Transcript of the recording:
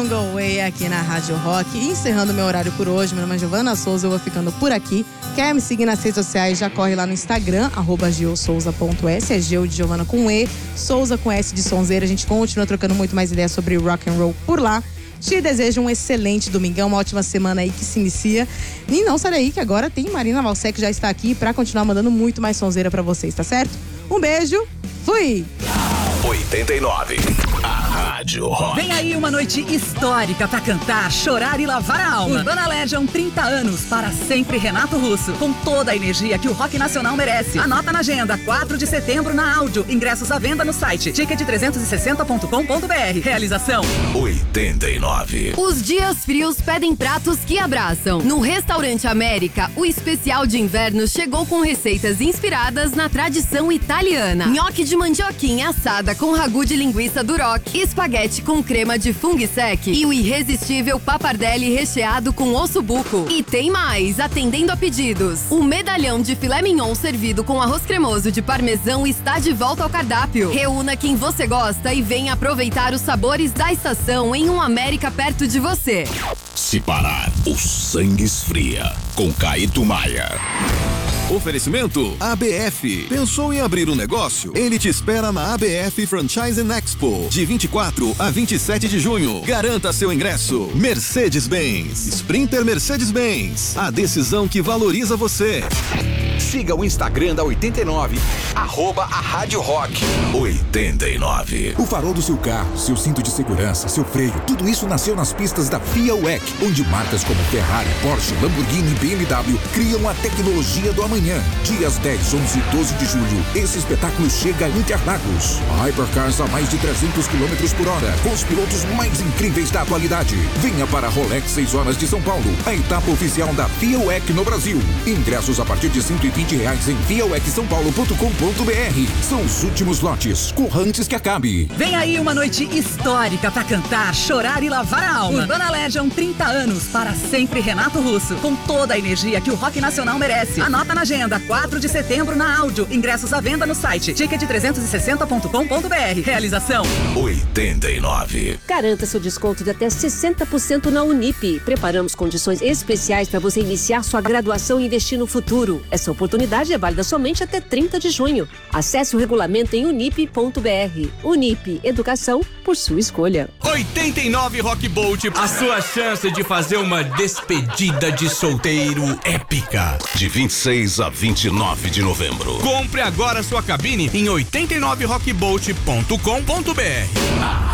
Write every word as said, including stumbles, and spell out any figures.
Go Away aqui na Rádio Rock. Encerrando meu horário por hoje, meu nome é Giovana Souza, eu vou ficando por aqui. Quer me seguir nas redes sociais, já corre lá no Instagram, arroba geosouza ponto s, é Geo de Giovana com E, Souza com S de sonzeira. A gente continua trocando muito mais ideias sobre rock and roll por lá. Te desejo um excelente domingão, uma ótima semana aí que se inicia. E não sai daí que agora tem Marina Valsec que já está aqui pra continuar mandando muito mais sonzeira pra vocês, tá certo? Um beijo, fui! oitenta e nove, a Rádio Rock. Vem aí uma noite histórica pra cantar, chorar e lavar a alma. Urbana Legion, trinta anos, para sempre Renato Russo. Com toda a energia que o rock nacional merece. Anota na agenda, quatro de setembro na Áudio. Ingressos à venda no site ticket trezentos e sessenta ponto com ponto b r. Realização oitenta e nove. Os dias frios pedem pratos que abraçam. No Restaurante América, o especial de inverno chegou com receitas inspiradas na tradição italiana. Nhoque de mandioquinha assada com ragu de linguiça duroc, espaguete com crema de fungo sec e o irresistível pappardelle recheado com osso buco. E tem mais, atendendo a pedidos. O medalhão de filé mignon servido com arroz cremoso de parmesão está de volta ao cardápio. Reúna quem você gosta e venha aproveitar os sabores da estação em um América perto de você. Se parar, o sangue esfria. Com Caíto Maia. Oferecimento A B F. Pensou em abrir um negócio? Ele te espera na A B F Franchising Expo, de vinte e quatro a vinte e sete de junho. Garanta seu ingresso. Mercedes-Benz. Sprinter Mercedes-Benz. A decisão que valoriza você. Siga o Instagram da oitenta e nove, arroba a Rádio Rock. oitenta e nove. O farol do seu carro, seu cinto de segurança, seu freio, tudo isso nasceu nas pistas da FIA U E C, onde marcas como Ferrari, Porsche, Lamborghini e B M W criam a tecnologia do amanhã. Dias dez, onze e doze de julho, esse espetáculo chega a Interlagos. Hypercars a mais de trezentos quilômetros por hora, com os pilotos mais incríveis da atualidade. Venha para a Rolex seis horas de São Paulo, a etapa oficial da FIA U E C no Brasil. Ingressos a partir de cento e vinte reais em via u e c são paulo ponto com ponto b r. São os últimos lotes. Corra antes que acabe. Vem aí uma noite histórica pra cantar, chorar e lavar a alma. Urbana Legion, trinta anos, para sempre Renato Russo. Com toda a energia que o rock nacional merece. Anota na agenda, quatro de setembro na Áudio. Ingressos à venda no site ticket trezentos e sessenta ponto com ponto b r. Realização oitenta e nove. Garanta seu desconto de até sessenta por cento na Unip. Preparamos condições especiais para você iniciar sua graduação e investir no futuro. Essa oportunidade é válida somente até trinta de junho. Acesse o regulamento em unip ponto b r. Unip, educação por sua escolha. oitenta e nove Rock Bolt, a sua chance de fazer uma despedida de solteiro épica. De vinte e seis a vinte e nove de novembro. Compre agora sua cabine em oitenta e nove rock bolt ponto com ponto b r.